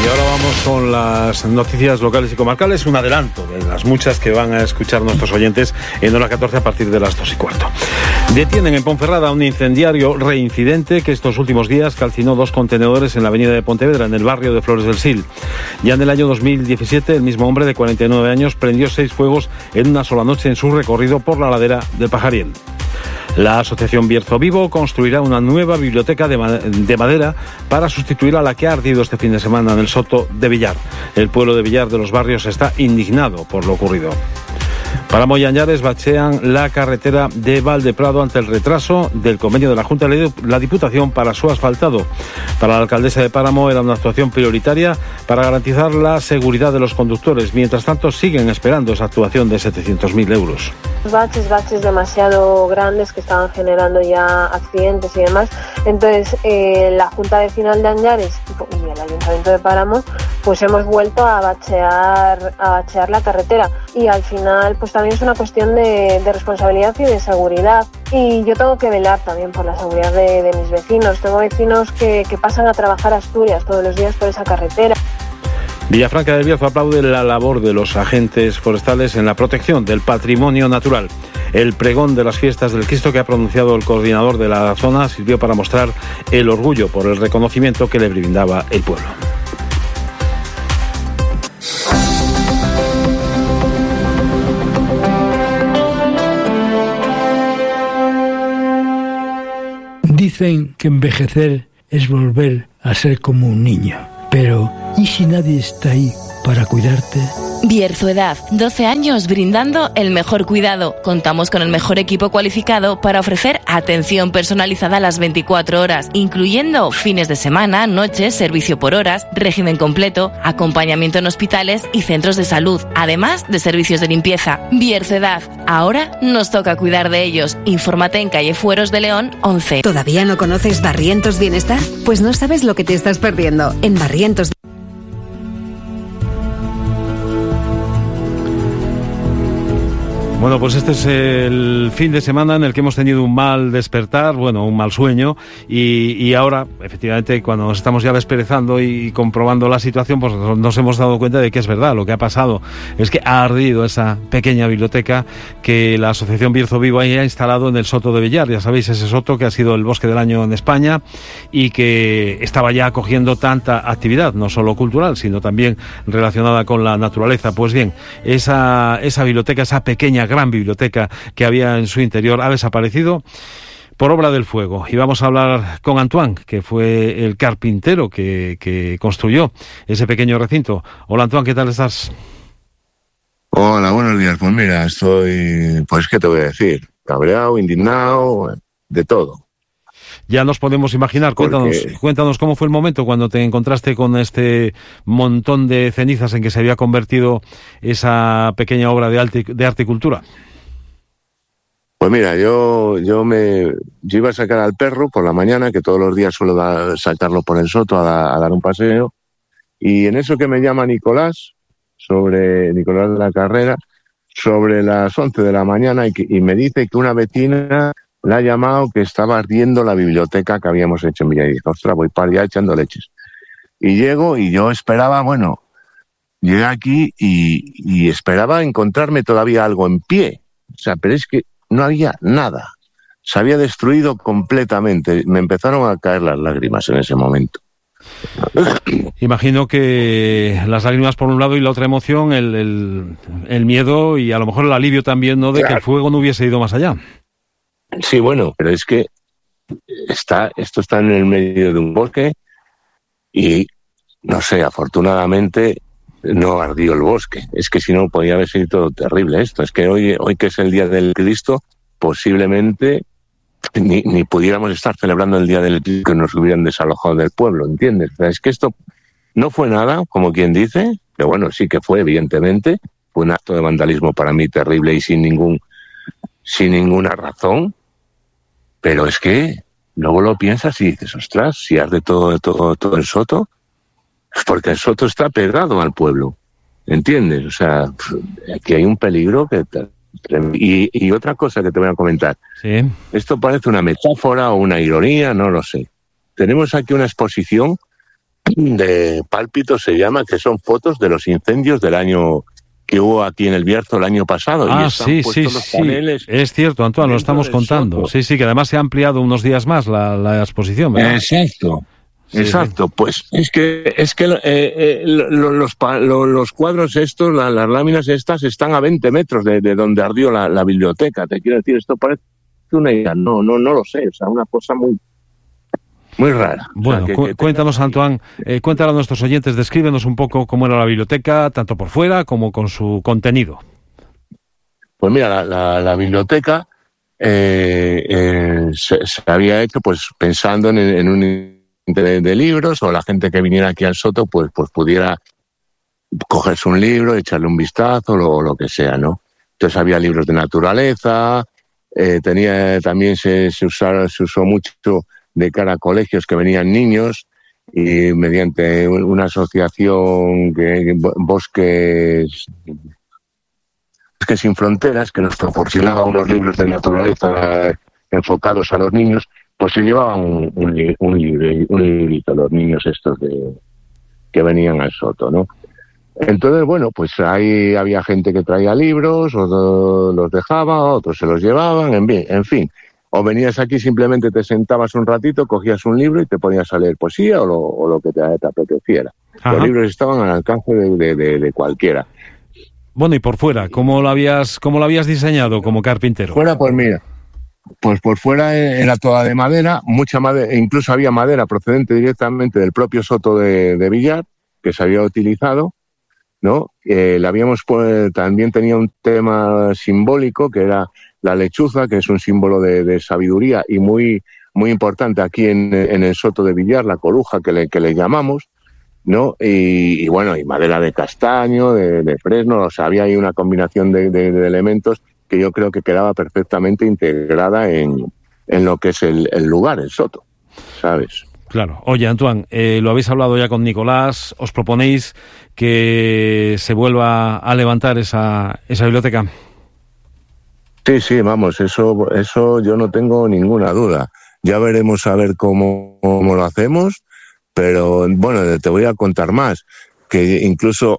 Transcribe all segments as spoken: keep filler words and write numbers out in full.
Y ahora vamos con las noticias locales y comarcales, un adelanto de las muchas que van a escuchar nuestros oyentes en hora catorce a partir de las dos y cuarto. Detienen en Ponferrada a un incendiario reincidente que estos últimos días calcinó dos contenedores en la avenida de Pontevedra, en el barrio de Flores del Sil. Ya en el año dos mil diecisiete, el mismo hombre de cuarenta y nueve años prendió seis fuegos en una sola noche en su recorrido por la ladera de Pajariel. La asociación Bierzo Vivo construirá una nueva biblioteca de, ma- de madera para sustituir a la que ha ardido este fin de semana en el Soto de Villar. El pueblo de Villar de los Barrios está indignado por lo ocurrido. Páramo y Añares bachean la carretera de Valdeprado ante el retraso del convenio de la Junta de la Diputación para su asfaltado. Para la alcaldesa de Páramo era una actuación prioritaria para garantizar la seguridad de los conductores. Mientras tanto, siguen esperando esa actuación de setecientos mil euros. Baches, baches demasiado grandes que estaban generando ya accidentes y demás. Entonces, eh, la Junta Vecinal de Añares y el Ayuntamiento de Páramo, pues hemos vuelto a bachear, a bachear la carretera. Y al final, pues también es una cuestión de, de responsabilidad y de seguridad. Y yo tengo que velar también por la seguridad de, de mis vecinos. Tengo vecinos que, que pasan a trabajar a Asturias todos los días por esa carretera. Villafranca del Bierzo aplaude la labor de los agentes forestales en la protección del patrimonio natural. El pregón de las fiestas del Cristo que ha pronunciado el coordinador de la zona sirvió para mostrar el orgullo por el reconocimiento que le brindaba el pueblo. Dicen que envejecer es volver a ser como un niño, pero ¿y si nadie está ahí para cuidarte? Bierzoedad, doce años brindando el mejor cuidado. Contamos con el mejor equipo cualificado para ofrecer atención personalizada a las veinticuatro horas, incluyendo fines de semana, noches, servicio por horas, régimen completo, acompañamiento en hospitales y centros de salud, además de servicios de limpieza. Bierzoedad, ahora nos toca cuidar de ellos. Infórmate en calle Fueros de León once. ¿Todavía no conoces Barrientos Bienestar? Pues no sabes lo que te estás perdiendo. En Barrientos Bueno, pues este es el fin de semana en el que hemos tenido un mal despertar, bueno, un mal sueño, y, y ahora, efectivamente, cuando nos estamos ya desperezando y comprobando la situación, pues nos hemos dado cuenta de que es verdad, lo que ha pasado es que ha ardido esa pequeña biblioteca que la Asociación Bierzo Vivo ha instalado en el Soto de Villar. Ya sabéis, ese soto que ha sido el bosque del año en España y que estaba ya acogiendo tanta actividad, no solo cultural, sino también relacionada con la naturaleza. Pues bien, esa, esa biblioteca, esa pequeña gran biblioteca que había en su interior ha desaparecido por obra del fuego. Y vamos a hablar con Antoine, que fue el carpintero que, que construyó ese pequeño recinto. Hola Antoine, ¿qué tal estás? Hola, buenos días. Pues mira, estoy, pues qué te voy a decir, cabreado, indignado, de todo. Ya nos podemos imaginar. Cuéntanos, Porque... cuéntanos cómo fue el momento cuando te encontraste con este montón de cenizas en que se había convertido esa pequeña obra de arte, de arte y cultura. Pues mira, yo yo me yo iba a sacar al perro por la mañana, que todos los días suelo dar, sacarlo por el soto a, da, a dar un paseo, y en eso que me llama Nicolás, sobre Nicolás de la Carrera, sobre las once de la mañana, y, que, y me dice que una vecina la ha llamado que estaba ardiendo la biblioteca que habíamos hecho en Villa. Y dije, ostras, voy para allá echando leches. Y llego y yo esperaba, bueno, llegué aquí y, y esperaba encontrarme todavía algo en pie. O sea, pero es que no había nada. Se había destruido completamente. Me empezaron a caer las lágrimas en ese momento. Imagino que las lágrimas por un lado y la otra emoción, el, el, el miedo y a lo mejor el alivio también, ¿no?, de claro, que el fuego no hubiese ido más allá. Sí, bueno, pero es que está, esto está en el medio de un bosque y, no sé, afortunadamente no ardió el bosque. Es que si no podía haber sido todo terrible esto. Es que hoy, hoy que es el Día del Cristo, posiblemente ni, ni pudiéramos estar celebrando el Día del Cristo que nos hubieran desalojado del pueblo, ¿entiendes? O sea, es que esto no fue nada, como quien dice, pero bueno, sí que fue, evidentemente. Fue un acto de vandalismo para mí terrible y sin ningún sin ninguna razón, pero es que luego lo piensas y dices, ostras, si arde todo, todo, todo el soto, es porque el soto está pegado al pueblo, ¿entiendes? O sea, aquí hay un peligro que... Y, y otra cosa que te voy a comentar, sí. Esto parece una metáfora o una ironía, no lo sé. Tenemos aquí una exposición de Pálpito se llama, que son fotos de los incendios del año que hubo aquí en el Bierzo el año pasado. Ah, y sí, sí, los sí. paneles Es cierto, Antoine, lo estamos contando. Soto. Sí, sí, que además se ha ampliado unos días más la, la exposición, ¿verdad? Exacto. Sí, Exacto, sí. Pues es que es que eh, eh, los, los, los cuadros estos, la, las láminas estas, están a veinte metros de, de donde ardió la, la biblioteca. Te quiero decir, esto parece una idea. No, no, no lo sé. O sea, una cosa muy, muy rara. Bueno, o sea, que, cu- que cuéntanos, tenga... Antoine, eh, cuéntale a nuestros oyentes, descríbenos un poco cómo era la biblioteca, tanto por fuera como con su contenido. Pues mira, la, la, la biblioteca eh, eh, se, se había hecho pues pensando en, en un de, de libros, o la gente que viniera aquí al Soto pues, pues pudiera cogerse un libro, echarle un vistazo o lo, lo que sea, ¿no? Entonces había libros de naturaleza, eh, tenía también se, se, usara, se usó mucho de cara a colegios que venían niños, y mediante una asociación que Bosques Bosques Sin Fronteras, que nos proporcionaba unos libros de naturaleza enfocados a los niños, pues se llevaban un, un, un, libre, un librito los niños estos de, que venían al Soto, ¿no? Entonces, bueno, pues ahí había gente que traía libros, otros los dejaba, otros se los llevaban, en fin, en fin. O venías aquí, simplemente te sentabas un ratito, cogías un libro y te ponías a leer poesía o lo, o lo que te, te apeteciera. Ajá. Los libros estaban al alcance de, de, de, de cualquiera. Bueno, y por fuera, ¿cómo lo habías, cómo lo habías diseñado como carpintero? Fuera, pues mira, pues por fuera era toda de madera, mucha madera, incluso había madera procedente directamente del propio Soto de, de Villar, que se había utilizado, ¿no? Eh, le habíamos pues, también tenía un tema simbólico que era la lechuza, que es un símbolo de, de sabiduría y muy muy importante aquí en, en el Soto de Villar, la coruja que le, que le llamamos, ¿no? Y, y bueno, y madera de castaño, de, de fresno, o sea, había ahí una combinación de, de, de elementos que yo creo que quedaba perfectamente integrada en, en lo que es el, el lugar, el Soto, ¿sabes? Claro. Oye, Antoine, eh, lo habéis hablado ya con Nicolás, ¿os proponéis que se vuelva a levantar esa, esa biblioteca? Sí, sí, vamos, eso, eso yo no tengo ninguna duda. Ya veremos a ver cómo, cómo lo hacemos, pero bueno, te voy a contar más, que incluso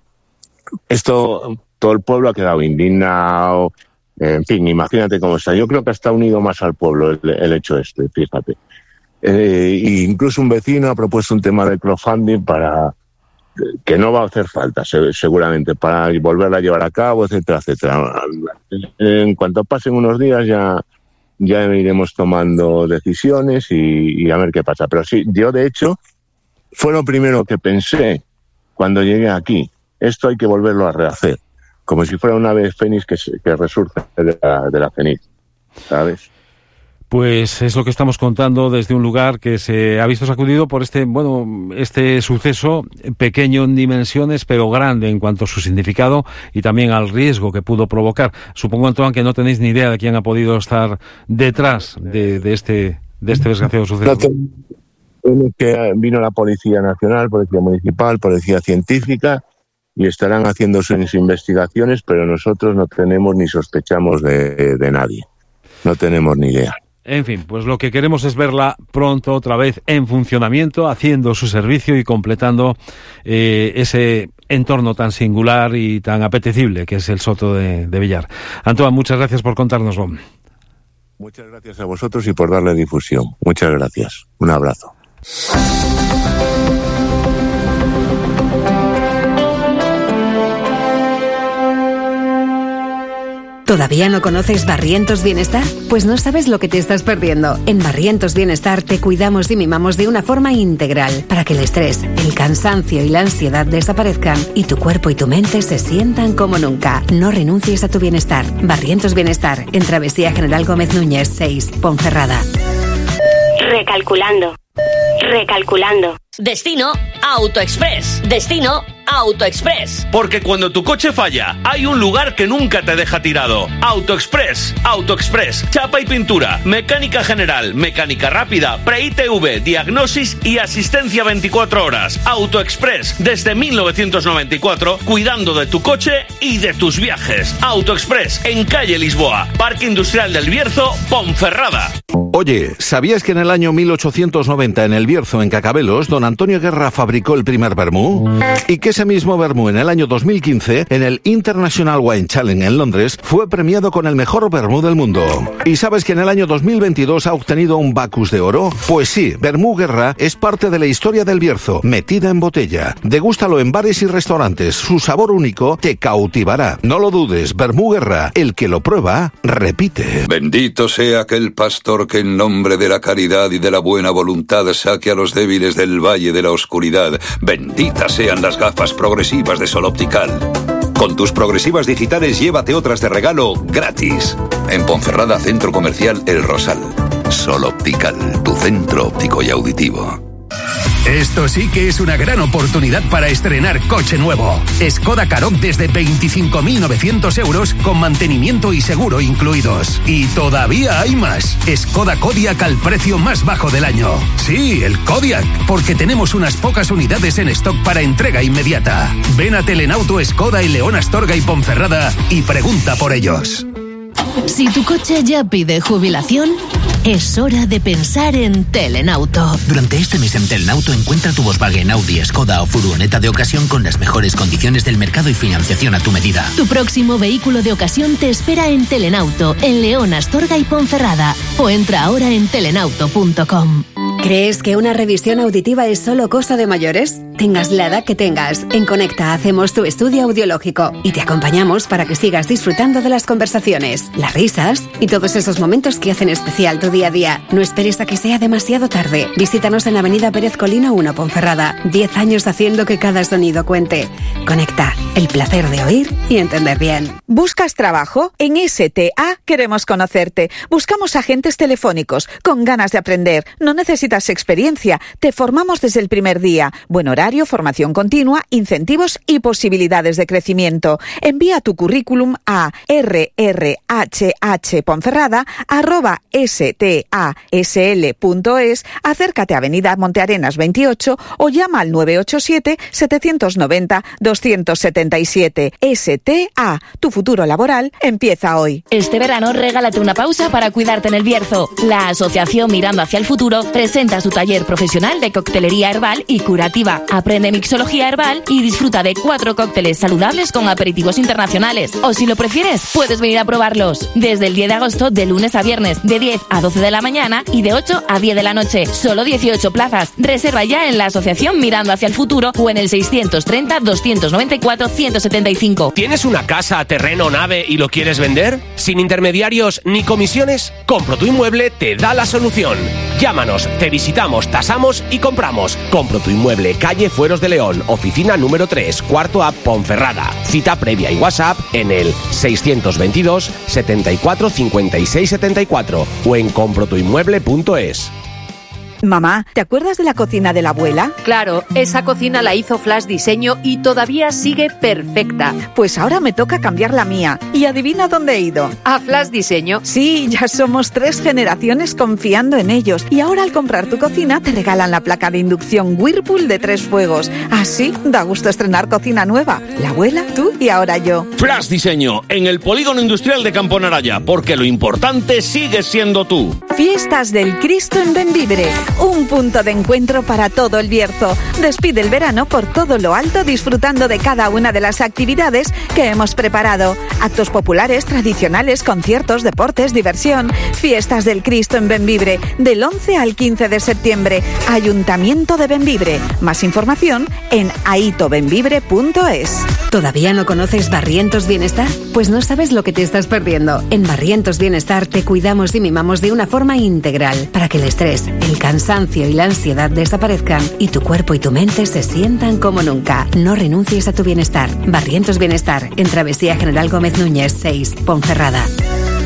esto, todo el pueblo ha quedado indignado, en fin, imagínate cómo está. Yo creo que está unido más al pueblo el, el hecho este, fíjate. Eh, e incluso un vecino ha propuesto un tema de crowdfunding para que no va a hacer falta seguramente para volverla a llevar a cabo, etcétera, etcétera. En cuanto pasen unos días ya ya iremos tomando decisiones y, y a ver qué pasa. Pero sí, yo de hecho fue lo primero que pensé cuando llegué aquí. Esto hay que volverlo a rehacer, como si fuera una ave fénix que, que resurge de la, de la ceniz, ¿sabes? Pues es lo que estamos contando desde un lugar que se ha visto sacudido por este, bueno, este suceso pequeño en dimensiones, pero grande en cuanto a su significado y también al riesgo que pudo provocar. Supongo, Antoine, que no tenéis ni idea de quién ha podido estar detrás de, de este, de este desgraciado suceso. No, que vino la Policía Nacional, Policía Municipal, Policía Científica y estarán haciendo sus investigaciones, pero nosotros no tenemos ni sospechamos de, de nadie. No tenemos ni idea. En fin, pues lo que queremos es verla pronto otra vez en funcionamiento, haciendo su servicio y completando eh, ese entorno tan singular y tan apetecible que es el Soto de, de Villar. Antoine, muchas gracias por contárnoslo. Muchas gracias a vosotros y por darle difusión. Muchas gracias. Un abrazo. ¿Todavía no conoces Barrientos Bienestar? Pues no sabes lo que te estás perdiendo. En Barrientos Bienestar te cuidamos y mimamos de una forma integral para que el estrés, el cansancio y la ansiedad desaparezcan y tu cuerpo y tu mente se sientan como nunca. No renuncies a tu bienestar. Barrientos Bienestar, en Travesía General Gómez Núñez seis, Ponferrada. Recalculando. Recalculando. Destino Autoexpress. Destino AutoExpress. Porque cuando tu coche falla, hay un lugar que nunca te deja tirado. AutoExpress. AutoExpress. Chapa y pintura, mecánica general, mecánica rápida, pre-I T V, diagnosis y asistencia veinticuatro horas. AutoExpress. Desde mil novecientos noventa y cuatro, cuidando de tu coche y de tus viajes. AutoExpress. En calle Lisboa. Parque Industrial del Bierzo, Ponferrada. Oye, ¿sabías que en el año mil ochocientos noventa en el Bierzo, en Cacabelos, don Antonio Guerra fabricó el primer vermú? Y que ese mismo vermú en el año dos mil quince, en el International Wine Challenge en Londres, fue premiado con el mejor vermú del mundo. ¿Y sabes que en el año dos mil veintidós ha obtenido un Bacus de oro? Pues sí, Vermú Guerra es parte de la historia del Bierzo, metida en botella. Degústalo en bares y restaurantes, su sabor único te cautivará. No lo dudes, Vermú Guerra, el que lo prueba, repite. Bendito sea aquel pastor que en nombre de la caridad y de la buena voluntad saque a los débiles del valle de la oscuridad. Benditas sean las gafas progresivas de Sol Optical. Con tus progresivas digitales llévate otras de regalo gratis. En Ponferrada, Centro Comercial El Rosal. Sol Optical, tu centro óptico y auditivo. Esto sí que es una gran oportunidad para estrenar coche nuevo. Skoda Karoq desde veinticinco mil novecientos euros con mantenimiento y seguro incluidos. Y todavía hay más. Skoda Kodiaq al precio más bajo del año. Sí, el Kodiaq, porque tenemos unas pocas unidades en stock para entrega inmediata. Ven a Telenauto Skoda en León, Astorga y Ponferrada y pregunta por ellos. Si tu coche ya pide jubilación, es hora de pensar en Telenauto. Durante este mes en Telenauto encuentra tu Volkswagen, Audi, Skoda o furgoneta de ocasión con las mejores condiciones del mercado y financiación a tu medida. Tu próximo vehículo de ocasión te espera en Telenauto, en León, Astorga y Ponferrada. O entra ahora en telenauto punto com. ¿Crees que una revisión auditiva es solo cosa de mayores? Tengas la edad que tengas, en Conecta hacemos tu estudio audiológico y te acompañamos para que sigas disfrutando de las conversaciones, las risas y todos esos momentos que hacen especial tu día a día. No esperes a que sea demasiado tarde. Visítanos en Avenida Pérez Colino uno, Ponferrada. Diez años haciendo que cada sonido cuente. Conecta, el placer de oír y entender bien. ¿Buscas trabajo? En S T A queremos conocerte. Buscamos agentes telefónicos con ganas de aprender. No necesitas experiencia. Te formamos desde el primer día. Buen horario, formación continua, incentivos y posibilidades de crecimiento. Envía tu currículum a rrhhponferrada arroba stasl.es, acércate a Avenida Montearenas veintiocho o llama al nueve ocho siete, siete nueve cero, dos siete siete. S T A, tu futuro laboral empieza hoy. Este verano regálate una pausa para cuidarte en el Bierzo. La Asociación Mirando hacia el Futuro presenta su taller profesional de coctelería herbal y curativa. Aprende mixología herbal y disfruta de cuatro cócteles saludables con aperitivos internacionales. O si lo prefieres, puedes venir a probarlos. Desde el diez de agosto, de lunes a viernes, de diez a doce de la mañana y de ocho a diez de la noche. Solo dieciocho plazas. Reserva ya en la Asociación Mirando hacia el Futuro o en el seiscientos treinta, doscientos noventa y cuatro, ciento setenta y cinco. ¿Tienes una casa, terreno, nave y lo quieres vender? ¿Sin intermediarios ni comisiones? Compro tu Inmueble te da la solución. Llámanos, te visitamos, tasamos y compramos. Compro tu Inmueble, calle Fueros de León, oficina número tres, cuarto A, Ponferrada. Cita previa y WhatsApp en el seiscientos veintidós, setenta y cuatro, cincuenta y seis, setenta y cuatro o en compro tu inmueble punto es. Mamá, ¿te acuerdas de la cocina de la abuela? Claro, esa cocina la hizo Flash Diseño y todavía sigue perfecta. Pues ahora me toca cambiar la mía. ¿Y adivina dónde he ido? ¿A Flash Diseño? Sí, ya somos tres generaciones confiando en ellos. Y ahora al comprar tu cocina te regalan la placa de inducción Whirlpool de tres fuegos. Así da gusto estrenar cocina nueva. La abuela, tú y ahora yo. Flash Diseño, en el Polígono Industrial de Campo Naraya, porque lo importante sigue siendo tú. Fiestas del Cristo en Bembibre. Un punto de encuentro para todo el Bierzo. Despide el verano por todo lo alto disfrutando de cada una de las actividades que hemos preparado. Actos populares, tradicionales, conciertos, deportes, diversión. Fiestas del Cristo en Bembibre, del once al quince de septiembre. Ayuntamiento de Bembibre. Más información en aito bembibre punto es. ¿Todavía no conoces Barrientos Bienestar? Pues no sabes lo que te estás perdiendo. En Barrientos Bienestar te cuidamos y mimamos de una forma integral para que el estrés, el cansancio y la ansiedad desaparezcan y tu cuerpo y tu mente se sientan como nunca. No renuncies a tu bienestar. Barrientos Bienestar, en Travesía General Gómez Núñez seis, Ponferrada.